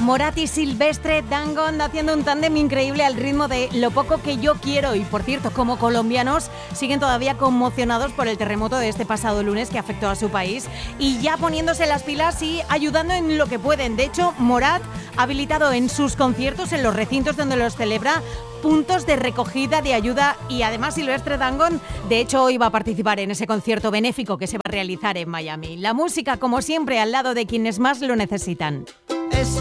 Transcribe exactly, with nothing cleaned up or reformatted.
Morat y Silvestre Dangond haciendo un tándem increíble al ritmo de Lo poco que yo quiero. Y por cierto, como colombianos siguen todavía conmocionados por el terremoto de este pasado lunes que afectó a su país y ya poniéndose las pilas y ayudando en lo que pueden. De hecho, Morat ha habilitado en sus conciertos, en los recintos donde los celebra, puntos de recogida de ayuda y además Silvestre Dangond, de hecho, hoy va a participar en ese concierto benéfico que se va a realizar en Miami. La música, como siempre, al lado de quienes más lo necesitan.